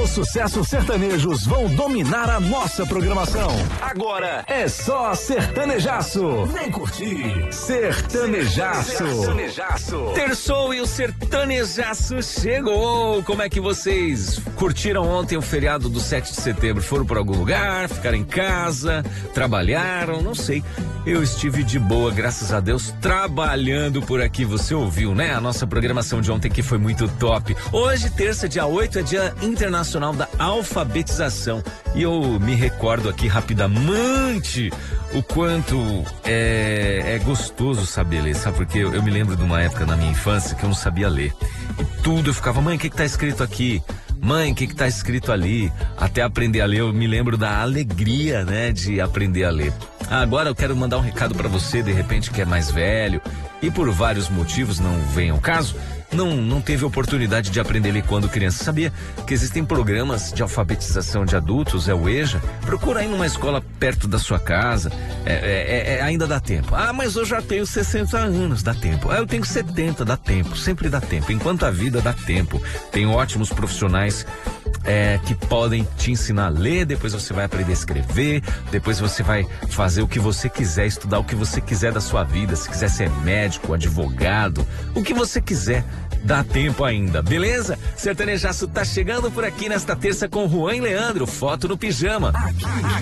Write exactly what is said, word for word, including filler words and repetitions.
Os sucessos sertanejos vão dominar a nossa programação. Agora é só sertanejaço. Vem curtir. Sertanejaço. Sertanejaço. Terçou e o sertanejaço chegou. Como é que vocês curtiram ontem o feriado do sete de setembro? Foram por algum lugar? Ficaram em casa? Trabalharam? Não sei. Eu estive de boa, graças a Deus, trabalhando por aqui. Você ouviu, né? A nossa programação de ontem que foi muito top. Hoje, terça, dia oito, é dia internacional da alfabetização. E eu me recordo aqui rapidamente o quanto é, é gostoso saber ler, sabe? Porque eu, eu me lembro de uma época na minha infância que eu não sabia ler. E tudo eu ficava, mãe, o que que tá escrito aqui? Mãe, o que que tá escrito ali? Até aprender a ler, eu me lembro da alegria, né, de aprender a ler. Ah, agora eu quero mandar um recado pra você, de repente, que é mais velho e por vários motivos não vem ao caso, não, não teve oportunidade de aprender a ler quando criança. Sabia que existem programas de alfabetização de adultos, é o EJA? Procura aí numa escola perto da sua casa, é, é, é, ainda dá tempo. Ah, mas eu já tenho sessenta anos, dá tempo. Ah, eu tenho setenta, dá tempo, sempre dá tempo. Enquanto a vida dá tempo, tem ótimos profissionais É, que podem te ensinar a ler, depois você vai aprender a escrever, depois você vai fazer o que você quiser, estudar o que você quiser da sua vida, se quiser ser médico, advogado, o que você quiser, dá tempo ainda, beleza? Sertanejaço tá chegando por aqui nesta terça com Juan e Leandro, foto no pijama.